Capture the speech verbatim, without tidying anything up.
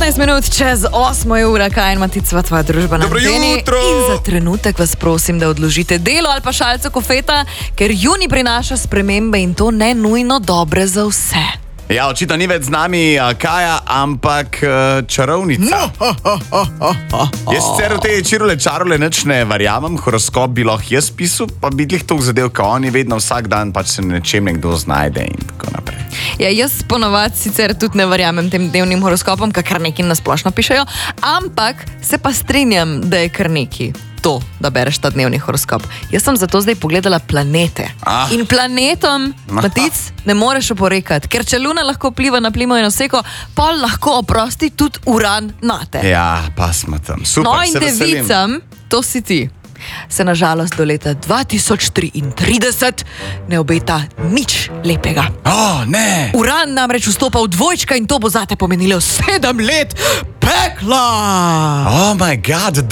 šestnajst minut čez osmo je ura, kaj in Matica, tvoja družba na Dobro anteni. jutro. In za trenutek vas prosim, da odložite delo ali pa šalco kofeta, ker juni prinaša spremembe in to ne nujno dobre za vse. Ja, očitno ni več z nami uh, Kaja, ampak uh, čarovnica. Jaz sicer v te čirule čarole nič ne verjamem, horoskop bi lahko jaz pisal, pa bi jih to zadev, ko oni vedno vsak dan pač se nečem nekdo znajde in tako naprej. Ja, jaz ponovadi sicer tudi ne verjamem tem dnevnim horoskopom, kar neki nasplošno pišejo, ampak se pa strinjam, da je kar neki to, da bereš ta dnevni horoskop. Jaz sem zato zdaj pogledala planete. Ah. In planetom, Matic, ne moreš oporekati, ker če Luna lahko vpliva na plimo in oseko, pa lahko oprosti tudi Uran nate. Ja, pa smo tam. Super, No in se veselim. devicam, to si ti, se nažalost do leta dva tisoč triintrideset ne obeta nič lepega. O, ne! Uran namreč vstopa v dvojčka in to bo zate pomenilo sedem let pekla. Oh my god,